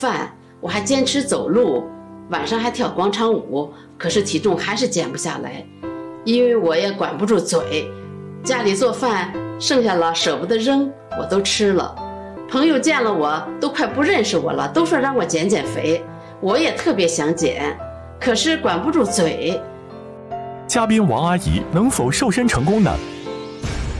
饭，我还坚持走路，晚上还跳广场舞，可是体重还是减不下来，因为我也管不住嘴，家里做饭剩下了舍不得扔，我都吃了。朋友见了我都快不认识我了，都说让我减减肥，我也特别想减，可是管不住嘴。 嘉宾王阿姨能否瘦身成功呢？